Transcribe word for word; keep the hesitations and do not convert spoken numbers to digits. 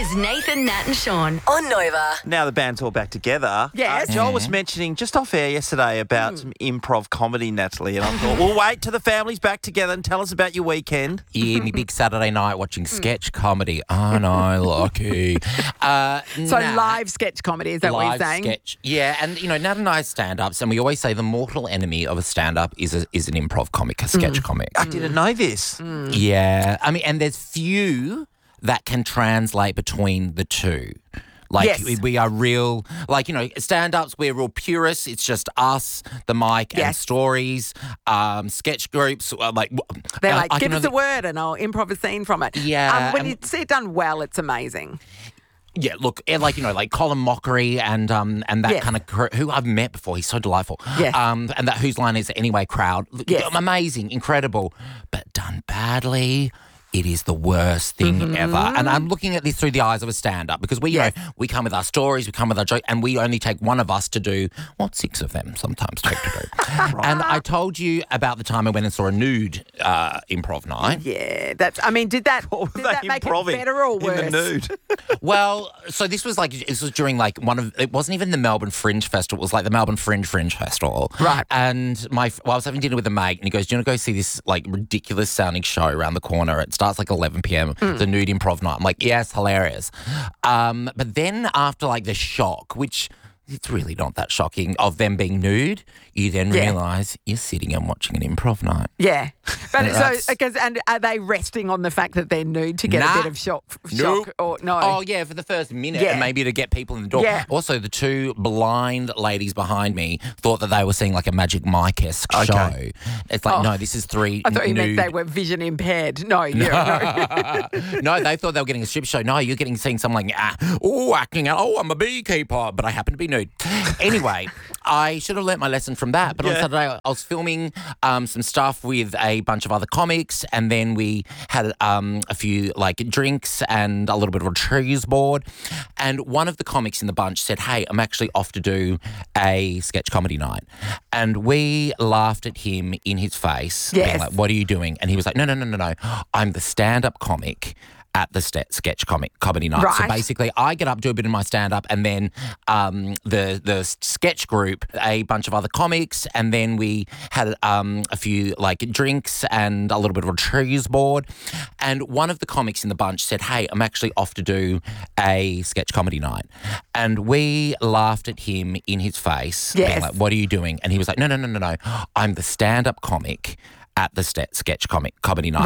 is Nathan, Nat and Sean on Nova. Now the band's all back together. Yes. Uh, Joel was mentioning just off air yesterday about some improv comedy, Natalie, and I thought, we'll wait till the family's back together and tell us about your weekend. Yeah, me big Saturday night watching sketch comedy. Oh, no, lucky. Uh, So Nat, live sketch comedy, is that what you're live saying? sketch. Yeah, and, you know, Nat and I are stand-ups, and we always say the mortal enemy of a stand-up is a, is an improv comic, a sketch comic. I didn't know this. Yeah. I mean, and there's few that can translate between the two. Like, Yes. we, we are real, like, you know, stand-ups, we're real purists. It's just us, the mic, and Yes. stories. Um, sketch groups, uh, like... w- They're uh, like, I give can us a only- word and I'll improv a scene from it. Yeah, Um, when and- you see it done well, it's amazing. Yeah, look, eh, like, you know, like Colin Mockery and um and that Yes. kind of cr- who I've met before. He's so delightful. Yes. Um, and that Whose Line Is It Anyway crowd. Look, Yes. amazing, incredible, but done badly. It is the worst thing Mm-hmm. ever. And I'm looking at this through the eyes of a stand-up because we, you Yes. know, we come with our stories, we come with our joke, and we only take one of us to do, what, six of them sometimes take to do. And I told you about the time I went and saw a nude uh, improv night. Yeah, that's. I mean, did that What did were that they make improving it better or worse? in the nude? Well, so this was like, this was during like one of, it wasn't even the Melbourne Fringe Festival, it was like the Melbourne Fringe Fringe Festival. Right. And my, well, I was having dinner with a mate and he goes, do you want to go see this like ridiculous sounding show around the corner? It starts like eleven p.m, the nude improv night. I'm like, yes, hilarious. Um, but then after like the shock, which it's really not that shocking, of them being nude, you then Yeah. realise you're sitting and watching an improv night. Yeah, but That's- so because and are they resting on the fact that they're nude to get Nah. a bit of shock? Nope. Shock or no? Oh, yeah, for the first minute, Yeah. and maybe to get people in the door. Yeah. Also, the two blind ladies behind me thought that they were seeing like a Magic Mike-esque Okay. show. It's like, Oh. no, this is three I thought you nude. meant they were vision impaired. No, yeah, no. No, they thought they were getting a strip show. No, you're getting seeing someone like, ah, oh, acting out, oh, I'm a beekeeper, but I happen to be nude. Anyway, I should have learnt my lesson from that. But on Yeah. Saturday, I was filming um, some stuff with a bunch of other comics, and then we had um, a few like drinks and a little bit of a cheese board. And one of the comics in the bunch said, hey, I'm actually off to do a sketch comedy night. And we laughed at him in his face, being Yes. like, what are you doing? And he was like, no, no, no, no, no. I'm the stand-up comic at the st- sketch comic comedy night. So Right. basically, I get up, do a bit of my stand-up, and then um, the the sketch group, a bunch of other comics, and then we had um, a few like drinks and a little bit of a cheese board. And one of the comics in the bunch said, hey, I'm actually off to do a sketch comedy night. And we laughed at him in his face, being Yes. like, what are you doing? And he was like, no, no, no, no, no. I'm the stand-up comic at the st- sketch comic comedy night.